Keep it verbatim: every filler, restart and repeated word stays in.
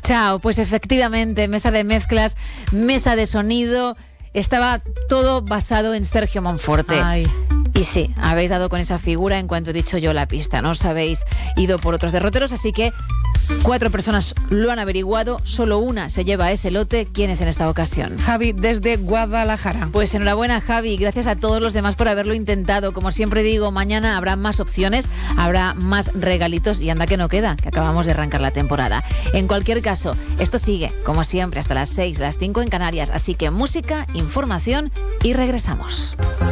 Chao, pues efectivamente, mesa de mezclas, mesa de sonido, estaba todo basado en Sergio Monforte. Ay. Y sí, habéis dado con esa figura en cuanto he dicho yo la pista, no os habéis ido por otros derroteros, así que cuatro personas lo han averiguado, solo una se lleva ese lote. ¿Quién es en esta ocasión? Javi, desde Guadalajara. Pues enhorabuena, Javi, gracias a todos los demás por haberlo intentado. Como siempre digo, mañana habrá más opciones, habrá más regalitos y anda que no queda, que acabamos de arrancar la temporada. En cualquier caso, esto sigue, como siempre, hasta las seis, las cinco en Canarias, así que música, información y regresamos.